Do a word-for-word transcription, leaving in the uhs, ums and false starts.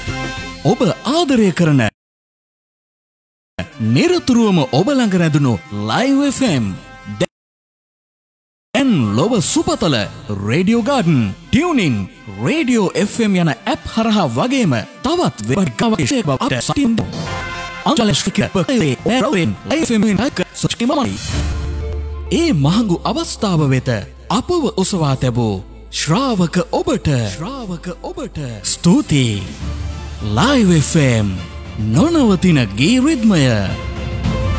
ඔබ ආදරය කරන නිරතුරුවම ඔබ ළඟ රැඳුණු ලයිව් එෆ් එම් දැන් ලොව සුපතල radio garden tuning radio F M යන ඇප් හරහා වගේම තවත් වෙබ් කවරේෂයක් බවට සටින් අංජලස්ටික පකේ එරෝෙන් එෆ් එම් එක සොස්කිමමයි ඒ මහඟු අවස්ථාව වෙත අපව ඔසවා තැබූ ශ්‍රාවක ඔබට ශ්‍රාවක ඔබට ස්තුතියි. ලයිව් එෆ් එම් නොනවතින ගී රිද්මය